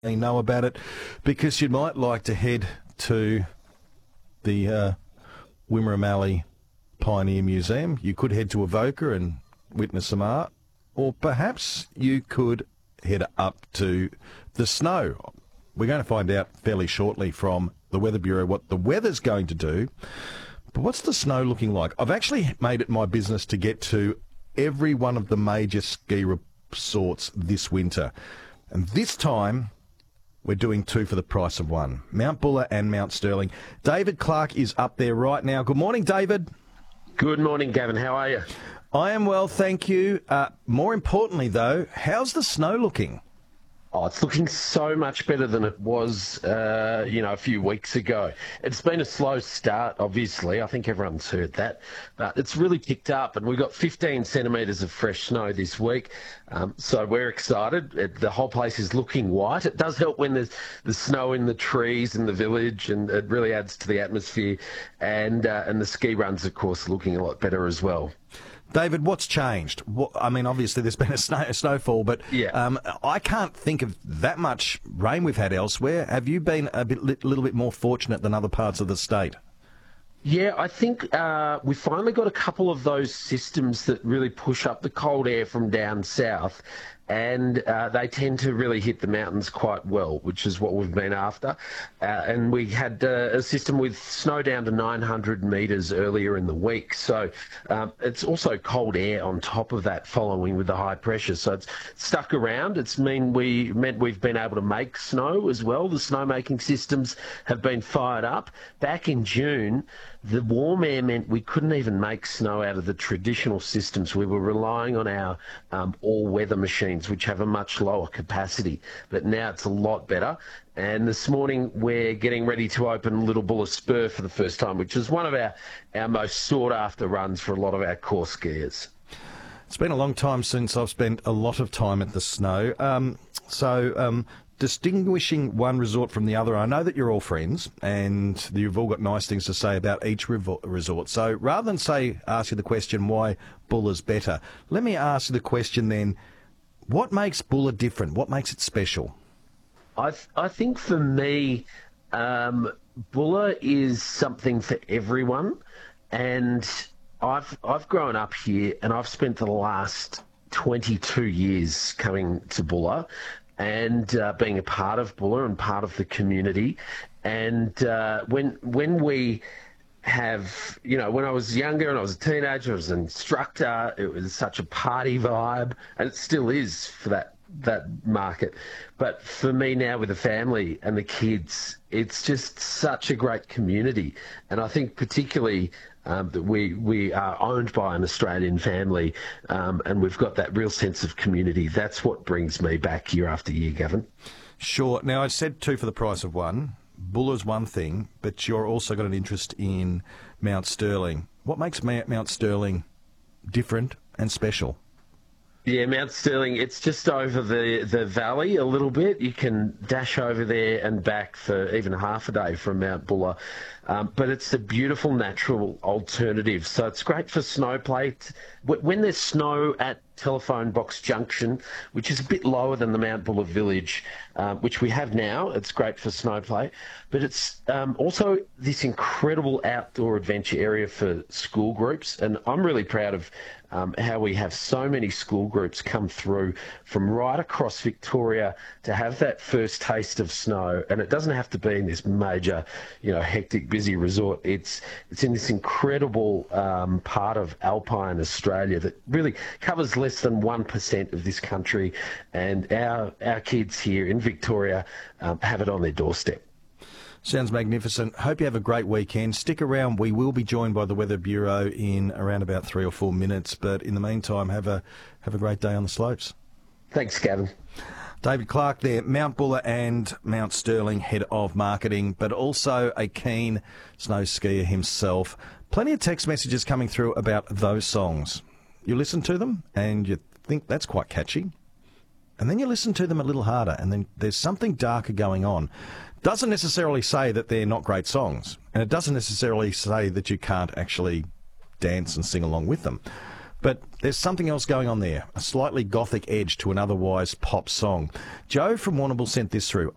know about it, because you might like to head to the Wimmera Pioneer Museum. You could head to Avoca and witness some art, or perhaps you could head up to the snow. We're going to find out fairly shortly from the Weather Bureau what the weather's going to do. But what's the snow looking like? I've actually made it my business to get to every one of the major ski resorts this winter. And this time, we're doing two for the price of one. Mount Buller and Mount Sterling. David Clark is up there right now. Good morning, David. Good morning, Gavin. How are you? I am well, thank you. More importantly, though, how's the snow looking? Oh, it's looking so much better than it was, a few weeks ago. It's been a slow start, obviously. I think everyone's heard that. But it's really picked up, and we've got 15 centimetres of fresh snow this week. So we're excited. The whole place is looking white. It does help when there's the snow in the trees in the village, and it really adds to the atmosphere. And the ski runs, of course, looking a lot better as well. David, what's changed? Obviously there's been a snowfall, but yeah. I can't think of that much rain we've had elsewhere. Have you been a little bit more fortunate than other parts of the state? Yeah, I think we finally got a couple of those systems that really push up the cold air from down south, and they tend to really hit the mountains quite well, which is what we've been after. And we had a system with snow down to 900 metres earlier in the week. So it's also cold air on top of that following with the high pressure. So it's stuck around. It's meant we've been able to make snow as well. The snow-making systems have been fired up. Back in June, the warm air meant we couldn't even make snow out of the traditional systems. We were relying on our all-weather machines, which have a much lower capacity. But now it's a lot better. And this morning we're getting ready to open Little Buller Spur for the first time, which is one of our most sought-after runs for a lot of our core skiers. It's been a long time since I've spent a lot of time at the snow. Distinguishing one resort from the other, I know that you're all friends and you've all got nice things to say about each resort. So rather than ask you the question why Buller's better, let me ask you the question then, what makes Buller different? What makes it special? I think for me, Buller is something for everyone, and I've grown up here and I've spent the last 22 years coming to Buller and being a part of Buller and part of the community. And when we have, when I was younger and I was a teenager, I was an instructor, it was such a party vibe, and it still is for that market. But for me now with the family and the kids, it's just such a great community. And I think particularly that we are owned by an Australian family, and we've got that real sense of community. That's what brings me back year after year, Gavin. Sure. Now, I said two for the price of one. Buller's one thing, but you're also got an interest in Mount Sterling. What makes Mount Sterling different and special? Yeah, Mount Sterling, it's just over the valley a little bit. You can dash over there and back for even half a day from Mount Buller. But it's a beautiful natural alternative. So it's great for snow play. When there's snow at Telephone Box Junction, which is a bit lower than the Mount Buller Village, which we have now, it's great for snow play. But it's also this incredible outdoor adventure area for school groups. And I'm really proud of how we have so many school groups come through from right across Victoria to have that first taste of snow. And it doesn't have to be in this major, hectic, busy resort. It's in this incredible part of Alpine Australia that really covers less than 1% of this country. And our kids here in Victoria have it on their doorstep. Sounds magnificent. Hope you have a great weekend. Stick around. We will be joined by the Weather Bureau in around about 3 or 4 minutes. But in the meantime, have a great day on the slopes. Thanks, Gavin. David Clark there, Mount Buller and Mount Sterling Head of Marketing, but also a keen snow skier himself. Plenty of text messages coming through about those songs. You listen to them and you think that's quite catchy. And then you listen to them a little harder and then there's something darker going on. Doesn't necessarily say that they're not great songs, and it doesn't necessarily say that you can't actually dance and sing along with them. But there's something else going on there, a slightly gothic edge to an otherwise pop song. Joe from Warrnambool sent this through.